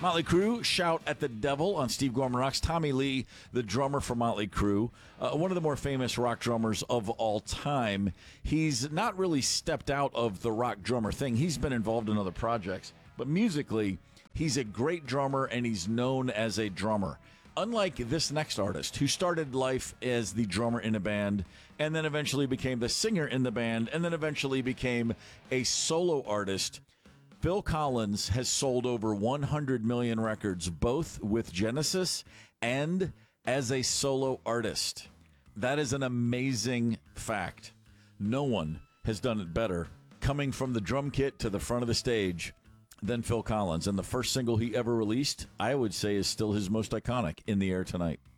Motley Crue, Shout at the Devil on Steve Gorman Rocks. Tommy Lee, the drummer for Motley Crue, one of the more famous rock drummers of all time. He's not really stepped out of the rock drummer thing. He's been involved in other projects. But musically, he's a great drummer, and he's known as a drummer. Unlike this next artist, who started life as the drummer in a band, and then eventually became the singer in the band, and then eventually became a solo artist, Phil Collins has sold over 100 million records, both with Genesis and as a solo artist. That is an amazing fact. No one has done it better, coming from the drum kit to the front of the stage, than Phil Collins. And the first single he ever released, I would say, is still his most iconic, In the Air Tonight.